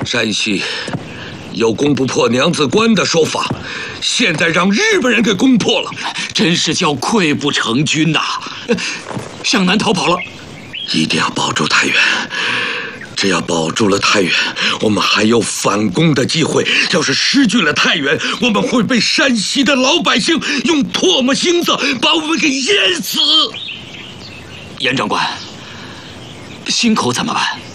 山西有攻不破娘子关的说法，现在让日本人给攻破了， 真是叫溃不成军呐！向南逃跑了， 一定要保住太原。只要保住了太原，我们还有反攻的机会。要是失去了太原，我们会被山西的老百姓用唾沫星子把我们给淹死。 严长官，忻口怎么办？